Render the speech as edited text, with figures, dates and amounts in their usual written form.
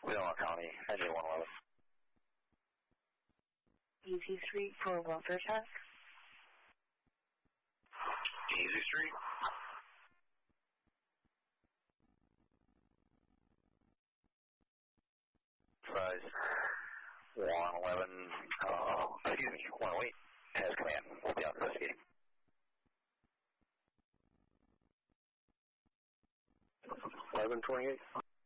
Winona County, engine 111. Easy Street for welfare check. Easy Street. Size 111, excuse me, 108 has command. We'll be out investigating. 1128.